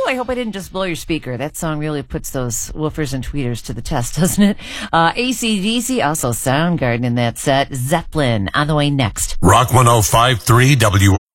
I hope I didn't just blow your speaker. That song really puts those woofers and tweeters to the test, doesn't it? AC/DC, also Soundgarden in that set. Zeppelin on the way next. Rock 105.3 W.